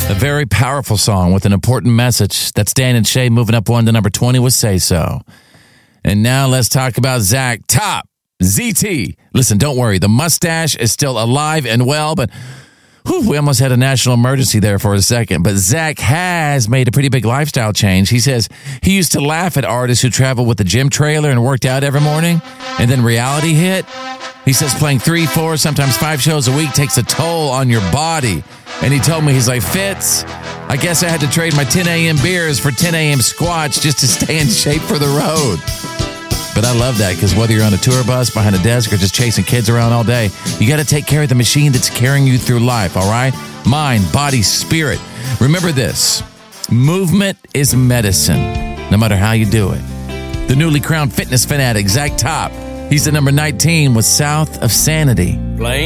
A very powerful song with an important message. That's Dan and Shay moving up one to number 20 with Say So. And now let's talk about Zach Top, ZT. Listen, don't worry. The mustache is still alive and well, but we almost had a national emergency there for a second. But Zach has made a pretty big lifestyle change. He says he used to laugh at artists who travel with a gym trailer and worked out every morning, and then reality hit. He says playing 3, 4, sometimes 5 shows a week takes a toll on your body. And he told me, he's like, Fitz, I guess I had to trade my 10 a.m. beers for 10 a.m. squats just to stay in shape for the road. But I love that, because whether you're on a tour bus, behind a desk, or just chasing kids around all day, you got to take care of the machine that's carrying you through life, all right? Mind, body, spirit. Remember this, movement is medicine, no matter how you do it. The newly crowned fitness fanatic, Zach Top, he's the number 19 with South of Sanity.